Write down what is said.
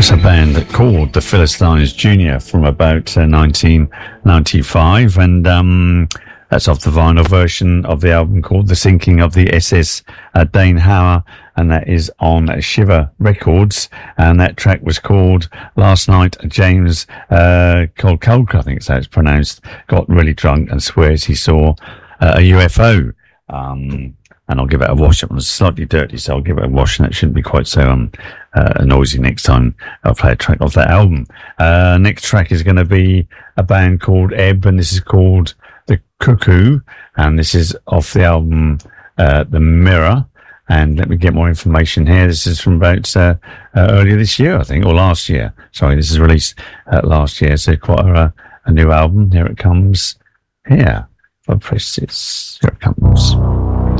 That's a band called the Philistines Junior from about 1995, and that's off the vinyl version of the album called "The Sinking of the SS Dane Hauer," and that is on Shiver Records. And that track was called "Last Night." James Kolkolka, I think that's how it's pronounced, got really drunk and swears he saw a UFO. And I'll give it a wash. It was slightly dirty, so I'll give it a wash, and it shouldn't be quite so noisy next time I'll play a track off that album. Next track is going to be a band called Ebb, and this is called The Cuckoo, and this is off the album The Mirror. And let me get more information here. This is from about earlier this year, I think, or last year. Sorry, this is released last year, so quite a new album. Here it comes. Here, if I press this, here it comes.